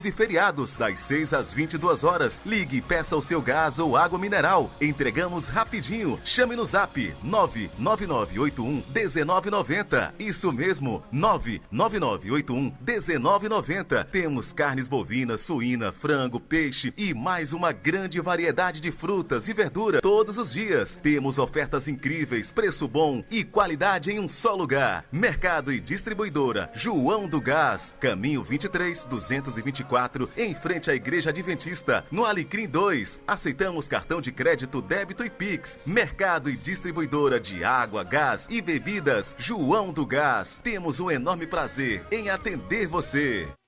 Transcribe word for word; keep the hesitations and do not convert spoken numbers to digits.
E feriados, das seis às vinte e duas horas. Ligue e peça o seu gás ou água mineral. Entregamos rapidinho. Chame no zap nove nove nove oito um um nove nove zero. Isso mesmo, nove nove nove oito um um nove nove zero. Temos carnes bovinas, suína, frango, peixe e mais uma grande variedade de frutas e verdura todos os dias. Temos ofertas incríveis, preço bom e qualidade em um só lugar. Mercado e distribuidora João do Gás, Caminho vinte e três, duzentos e vinte e quatro, em frente à Igreja Adventista, no Alecrim dois. Aceitamos cartão de crédito, débito e Pix. Mercado e distribuidora de água, gás e bebidas João do Gás. Temos um enorme prazer em atender você.